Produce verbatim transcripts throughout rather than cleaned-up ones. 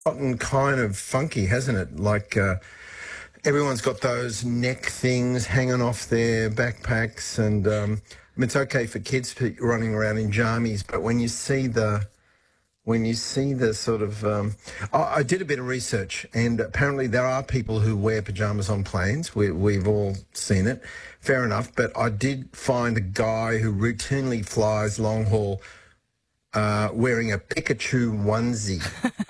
gotten kind of funky, hasn't it? Like uh, everyone's got those neck things hanging off their backpacks, and um, I mean, it's okay for kids to be running around in jammies, but when you see the when you see the sort of, um, I, I did a bit of research, and apparently there are people who wear pajamas on planes. We, we've all seen it, fair enough. But I did find a guy who routinely flies long haul uh, wearing a Pikachu onesie.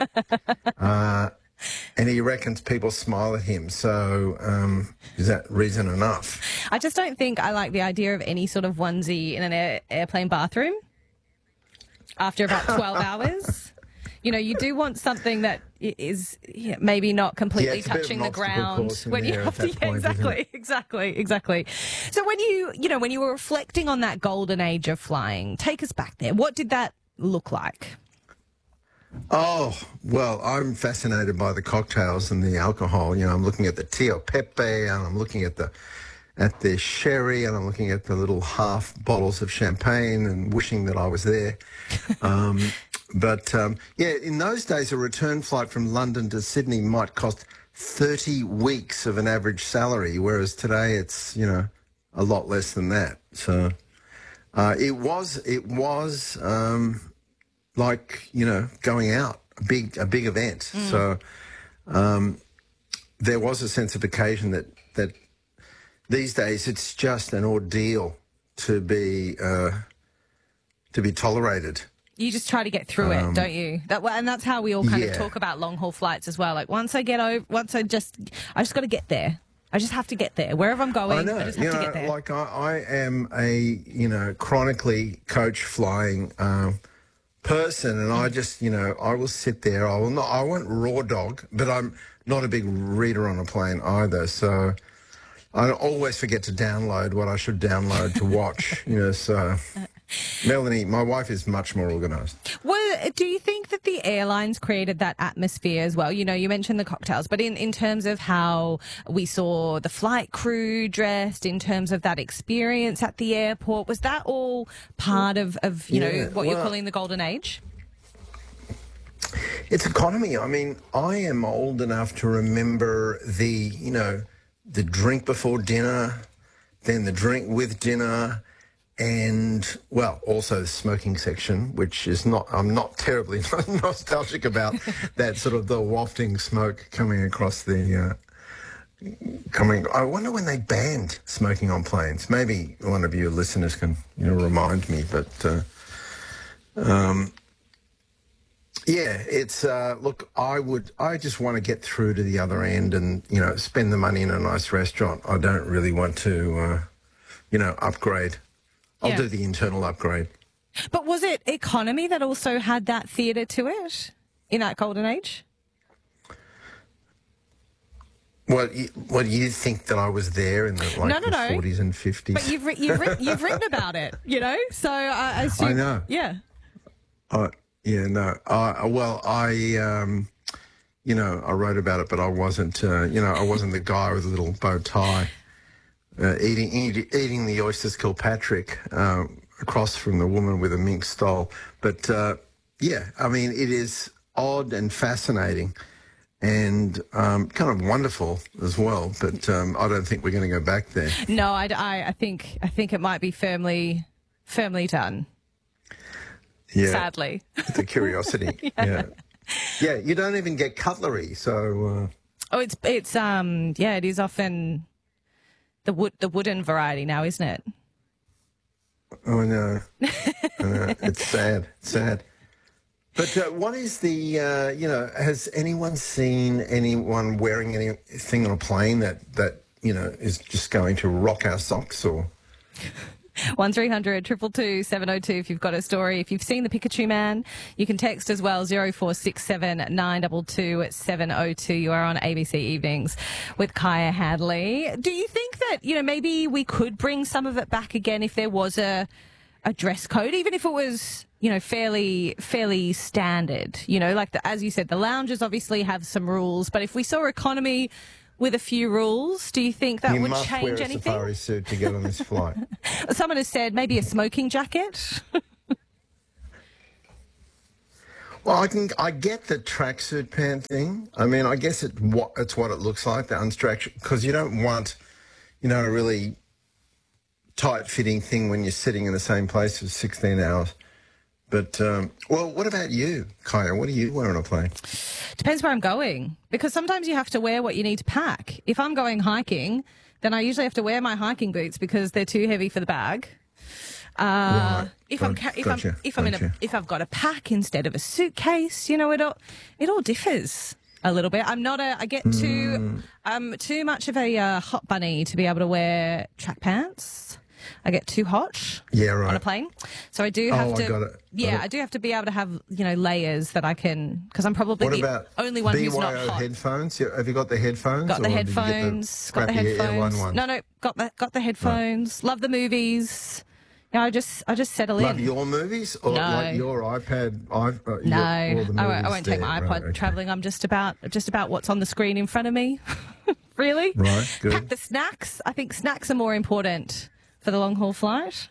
uh, and he reckons people smile at him. So um, is that reason enough? I just don't think I like the idea of any sort of onesie in an air, airplane bathroom after about twelve hours. You know, you do want something that is yeah, maybe not completely yeah, touching the ground when you have to. Yeah, point, exactly, exactly, exactly. So when you, you know, when you were reflecting on that golden age of flying, take us back there. What did that look like? Oh, well, I'm fascinated by the cocktails and the alcohol. You know, I'm looking at the Tio Pepe, and I'm looking at the at the sherry, and I'm looking at the little half bottles of champagne and wishing that I was there. Um, but, um, yeah, in those days, a return flight from London to Sydney might cost thirty weeks of an average salary, whereas today it's, you know, a lot less than that. So uh, it was, it was um, like, you know, going out, a big, a big event. Mm. So um, there was a sense of occasion that, that these days it's just an ordeal to be uh, to be tolerated. You just try to get through um, it, don't you? That and that's how we all kind yeah. of talk about long haul flights as well. Like once I get over, once I just, I just got to get there. I just have to get there wherever I'm going. I know. I just have you to know, get there. Like I, I am a you know chronically coach flying um, person, and I just you know I will sit there. I will not. I won't raw dog, but I'm not a big reader on a plane either. So I always forget to download what I should download to watch. you know, so. Melanie, my wife is much more organised. Well, do you think that the airlines created that atmosphere as well? You know, you mentioned the cocktails, but in, in terms of how we saw the flight crew dressed, in terms of that experience at the airport, was that all part of, of you yeah, know, what well, you're calling the golden age? It's economy. I mean, I am old enough to remember the, you know, the drink before dinner, then the drink with dinner, and, well, also the smoking section, which is not, I'm not terribly nostalgic about that sort of the wafting smoke coming across the, uh, coming, I wonder when they banned smoking on planes. Maybe one of you listeners can, you know, remind me, but, uh, um, yeah, it's, uh, look, I would, I just want to get through to the other end and, you know, spend the money in a nice restaurant. I don't really want to, uh, you know, upgrade. I'll yeah. do the internal upgrade. But was it economy that also had that theatre to it in that golden age? Well, you, what do you think that I was there in the like no, no, the no. forties and fifties? But you've you've, written, you've written about it, you know. So I, I assume. I know. Yeah. Uh, yeah. No. I well, I um, you know, I wrote about it, but I wasn't. Uh, you know, I wasn't the guy with a little bow tie. Uh, eating, eating eating the oysters Kilpatrick uh, across from the woman with a mink stole. But, uh, yeah, I mean, it is odd and fascinating and um, kind of wonderful as well. But um, I don't think we're going to go back there. No, I, I, I, think, I think it might be firmly, firmly done. Yeah. Sadly. It's a curiosity. yeah. yeah. Yeah, you don't even get cutlery, so... Uh... Oh, it's, it's um, yeah, it is often... The wood, the wooden variety now, isn't it? Oh no, uh, it's sad, it's sad. But uh, what is the, uh, you know, has anyone seen anyone wearing anything on a plane that that you know is just going to rock our socks or? One three hundred triple two seven oh two if you've got a story. If you've seen the Pikachu man, you can text as well zero four six seven nine two two seven oh two. You are on A B C Evenings with Kaya Hadley. Do you think that, you know, maybe we could bring some of it back again if there was a a dress code, even if it was, you know, fairly fairly standard? You know, like the, as you said, the lounges obviously have some rules, but if we saw economy with a few rules, do you think that you would must change wear a anything? Safari suit to get on this flight. Someone has said maybe a smoking jacket. Well, I can I get the tracksuit pant thing. I mean, I guess it what it's what it looks like, the unstructured, because you don't want, you know, a really tight fitting thing when you're sitting in the same place for sixteen hours. But um, well, what about you, Kaya? What do you wear on a plane? Depends where I'm going, because sometimes you have to wear what you need to pack. If I'm going hiking, then I usually have to wear my hiking boots because they're too heavy for the bag. Uh, Right. if I'm Got- ca- if gotcha, I'm if I'm in a gotcha. if I've got a pack instead of a suitcase, you know, it all it all differs a little bit. I'm not a I get too Hmm. I'm too much of a uh, hot bunny to be able to wear track pants. I get too hot Yeah, right. on a plane, so I do have Oh, I to. got it. Yeah, Got it. I do have to be able to have you know layers that I can, because I'm probably What the about only one B who's Y not O hot. headphones? Yeah, have you got the headphones? Got the or did you get headphones. Got the crappy Air One headphones. one? No, no, got the got the headphones. Love the movies. Yeah, I just I just settle Love in. your movies or No. like your iPad? I, uh, no, your, all the I, won't, I movies won't take my there, iPod right, okay. traveling. I'm just about just about what's on the screen in front of me. Really? Right, good. Pack the snacks. I think snacks are more important for the long haul flight.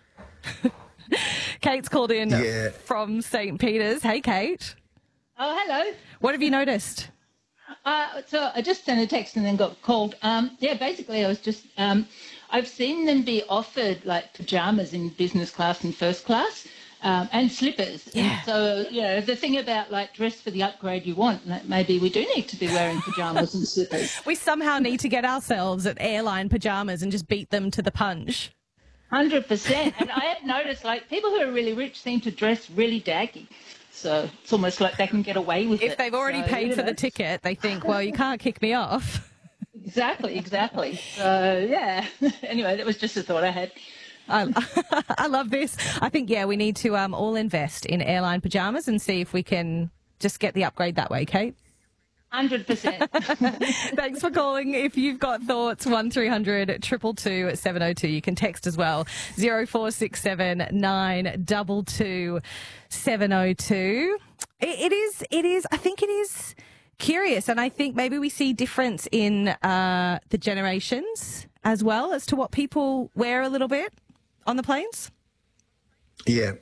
Kate's called in Yeah. from Saint Peter's. Hey, Kate. Oh, hello. What have you noticed? Uh, so I just sent a text and then got called. Um, yeah, basically I was just, um, I've seen them be offered like pajamas in business class and first class um, and slippers. Yeah. And so, you know, the thing about like dress for the upgrade you want, like, maybe we do need to be wearing pajamas and slippers. We somehow need to get ourselves at airline pajamas and just beat them to the punch. one hundred percent. And I have noticed like people who are really rich seem to dress really daggy. So it's almost like they can get away with it. If they've already So, paid you for the know. ticket, they think, well, you can't kick me off. Exactly, exactly. So, yeah. Anyway, that was just a thought I had. I, I love this. I think, yeah, we need to um, all invest in airline pajamas and see if we can just get the upgrade that way, Kate. one hundred percent. Thanks for calling. If you've got thoughts, one three hundred two two two seven oh two. You can text as well, zero four six seven nine two two seven oh two. It, it is, it is, I think it is curious. And I think maybe we see difference in uh, the generations as well as to what people wear a little bit on the planes. Yeah.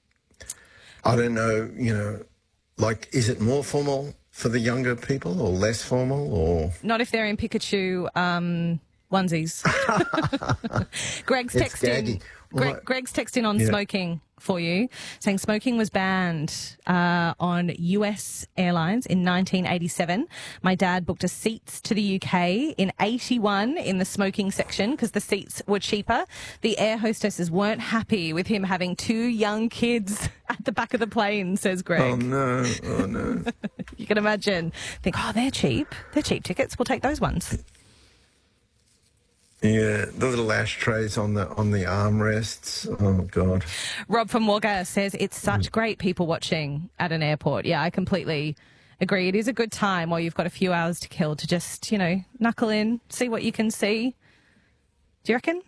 I don't know, you know, like, is it more formal for the younger people or less formal or? Not if they're in Pikachu um, onesies. Greg's It's texting. gaggy. Greg, Well, Greg's texting on yeah. smoking for you, saying smoking was banned uh, on U S airlines in nineteen eighty-seven. My dad booked a seats to the U K in eighty-one in the smoking section because the seats were cheaper. The air hostesses weren't happy with him having two young kids at the back of the plane, says Greg. Oh, no. Oh, no. You can imagine. Think, oh, they're cheap. They're cheap tickets. We'll take those ones. Yeah, the little ashtrays on the on the armrests. Oh, God. Rob from Wagga says it's such great people watching at an airport. Yeah, I completely agree. It is a good time while you've got a few hours to kill to just, you know, knuckle in, see what you can see. Do you reckon?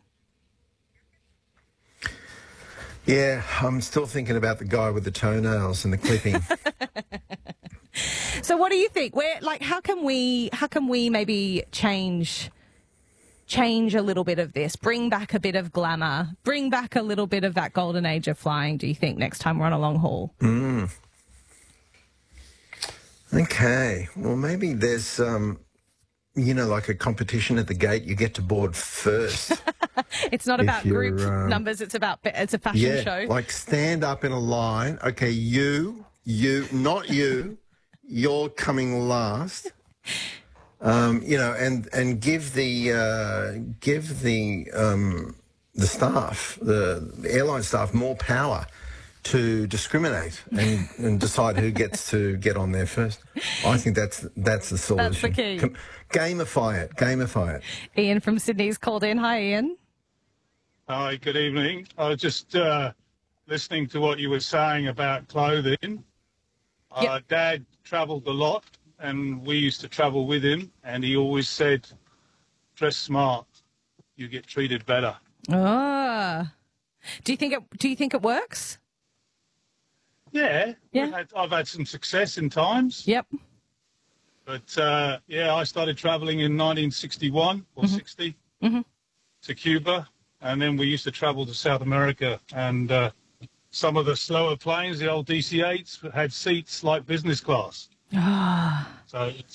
Yeah, I'm still thinking about the guy with the toenails and the clipping. So what do you think? Where, like, how can we, how can we maybe change, change a little bit of this, bring back a bit of glamour, bring back a little bit of that golden age of flying, do you think, next time we're on a long haul? Mm. Okay, well, maybe there's, um, you know, like a competition at the gate. You get to board first. It's not If about you're, group um, numbers, it's about, it's a fashion Yeah, show. like stand up in a line. Okay, you, you, not you. You're coming last. Um, you know, and and give the uh, give the um, the staff, the airline staff, more power to discriminate and, and decide who gets to get on there first. I think that's that's the solution. That's the key. Com- gamify it. Gamify it. Ian from Sydney's called in. Hi, Ian. Hi, good evening. I was just uh, listening to what you were saying about clothing. Uh, Yep. Dad travelled a lot, and we used to travel with him, and he always said, dress smart, you get treated better. Ah, do you think it? Do you think it works? Yeah, Yeah. we've had, I've had some success in times, Yep. but uh, yeah, I started travelling in nineteen sixty-one or sixty Mhm. to Cuba, and then we used to travel to South America, and uh, some of the slower planes, the old D C eights, had seats like business class. Ah. So it's